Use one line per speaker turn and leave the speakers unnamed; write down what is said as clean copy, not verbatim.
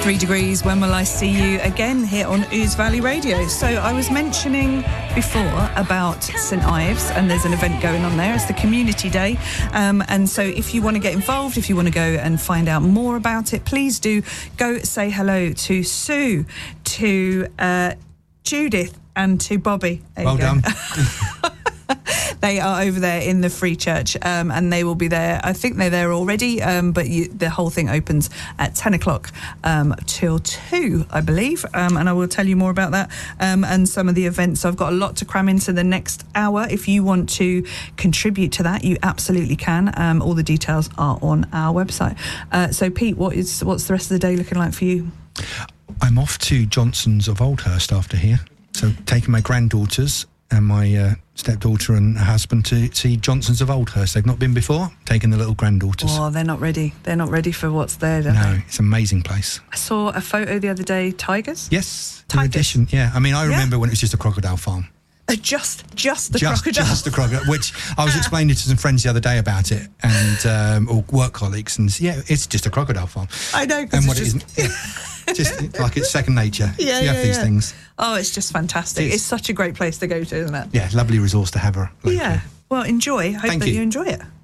3 Degrees. When will I see you again here on Ouse Valley Radio? So I was mentioning before about St Ives, and there's an event going on there. It's the Community Day, and so if you want to get involved, if you want to go and find out more about it, please do go say hello to Sue, to Judith, and to Bobby.
Well done.
They are over there in the Free Church, and they will be there. I think they're there already, but the whole thing opens at 10 o'clock till 2, I believe, and I will tell you more about that and some of the events. So I've got a lot to cram into the next hour. If you want to contribute to that, you absolutely can. All the details are on our website. So, Pete, what's the rest of the day looking like for you?
I'm off to Johnson's of Oldhurst after here, so taking my granddaughters and my stepdaughter and husband to see Johnson's of Oldhurst. They've not been before, taking the little granddaughters.
Oh, they're not ready. They're not ready for what's there,
No, it's an amazing place.
I saw a photo the other day. Tigers?
Yes.
Tigers.
In addition, yeah. I mean, I remember when it was just a crocodile farm.
Just the crocodile.
Just the crocodile, which I was explaining to some friends the other day about it, and or work colleagues, and yeah, it's just a crocodile farm.
I know.
And what it isn't. Just like it's second nature.
Yeah,
you have these things.
Oh, it's just fantastic. It's such a great place to go to, isn't it?
Yeah, lovely resource to have her.
Yeah. Well, enjoy. Hope that you enjoy it.